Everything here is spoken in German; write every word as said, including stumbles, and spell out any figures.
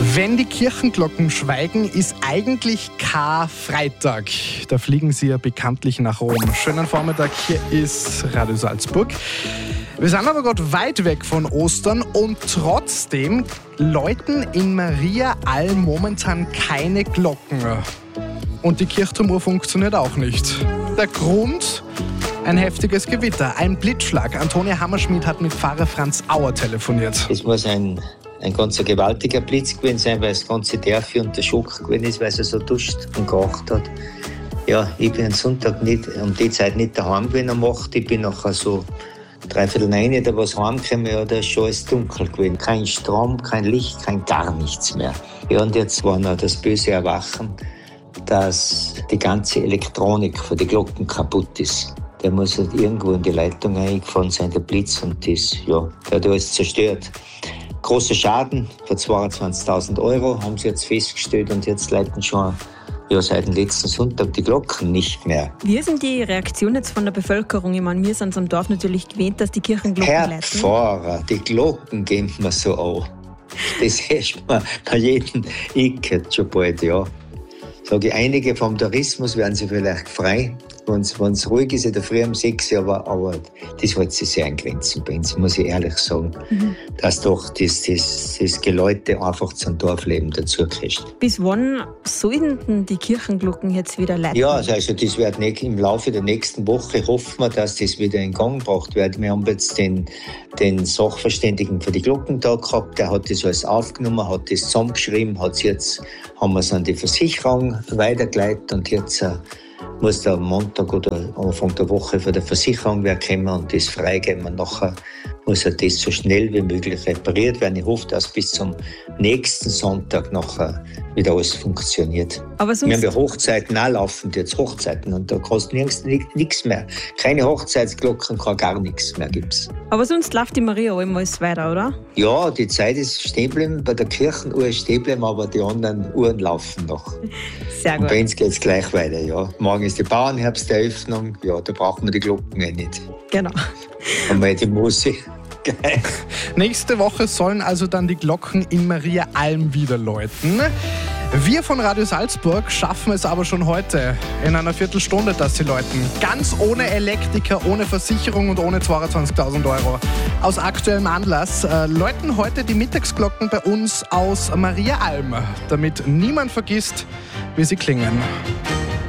Wenn die Kirchenglocken schweigen, ist eigentlich Karfreitag. Da fliegen sie ja bekanntlich nach Rom. Schönen Vormittag, hier ist Radio Salzburg. Wir sind aber gerade weit weg von Ostern und trotzdem läuten in Mariaalm momentan keine Glocken. Und die Kirchturmuhr funktioniert auch nicht. Der Grund? Ein heftiges Gewitter, ein Blitzschlag. Antonia Hammerschmidt hat mit Pfarrer Franz Auer telefoniert. Es muss ein, ein ganz gewaltiger Blitz gewesen sein, weil das ganze Dorf unter Schock gewesen ist, weil es so duscht und geraucht hat. Ja, ich bin am Sonntag nicht, um die Zeit nicht daheim gewesen am acht. Ich bin nachher so dreiviertel neun, da was heimgekommen, ja, da ist schon alles dunkel gewesen. Kein Strom, kein Licht, kein gar nichts mehr. Ja, und jetzt war noch das böse Erwachen, dass die ganze Elektronik von den Glocken kaputt ist. Der muss halt irgendwo in die Leitung eingefahren sein, der Blitz, und das, ja, der hat alles zerstört. Großer Schaden von zweiundzwanzigtausend Euro haben sie jetzt festgestellt, und jetzt läuten schon ja, seit dem letzten Sonntag die Glocken nicht mehr. Wie sind die Reaktionen jetzt von der Bevölkerung? Ich meine, wir sind am Dorf natürlich gewöhnt, dass die Kirchenglocken Herr läuten. Pfarrer, die Glocken gehen mir so an. Das hast man bei jedem Ecke schon bald, ja. Sage ich, einige vom Tourismus werden sie vielleicht frei, wenn es ruhig ist in der Früh um sechs, aber, aber das hält sich sehr an Grenzen bei uns, muss ich ehrlich sagen. Mhm. Dass doch das, das, das Geläute einfach zum Dorfleben dazugehört. Bis wann sollten die Kirchenglocken jetzt wieder läuten? Ja, also das wird nicht, im Laufe der nächsten Woche hoffen wir, dass das wieder in Gang gebracht wird. Wir haben jetzt den, den Sachverständigen für die Glockentag gehabt, der hat das alles aufgenommen, hat das zusammengeschrieben, hat jetzt, haben wir es an die Versicherung weitergeleitet, und jetzt äh, muss der am Montag oder Anfang der Woche von der Versicherung wer kommen und das freigeben. Und nachher muss er das so schnell wie möglich repariert werden. Ich hoffe, dass bis zum nächsten Sonntag nachher wieder alles funktioniert. Aber sonst... Wir haben ja Hochzeiten auch laufend, jetzt Hochzeiten, und da kostet nirgends nichts mehr. Keine Hochzeitsglocken, kein gar nichts mehr gibt's. Aber sonst läuft die Maria allem alles weiter, oder? Ja, die Zeit ist stehen geblieben, bei der Kirchenuhr ist stehen geblieben, aber die anderen Uhren laufen noch. Sehr gut. Und bei uns geht es gleich weiter, ja. Morgen ist die Bauernherbsteröffnung, ja, da brauchen wir die Glocken eh nicht. Genau. Und mal die Musik. Geil. Nächste Woche sollen also dann die Glocken in Mariaalm wieder läuten. Wir von Radio Salzburg schaffen es aber schon heute in einer Viertelstunde, dass sie läuten. Ganz ohne Elektriker, ohne Versicherung und ohne zweiundzwanzigtausend Euro. Aus aktuellem Anlass äh, läuten heute die Mittagsglocken bei uns aus Mariaalm, damit niemand vergisst, wie sie klingen.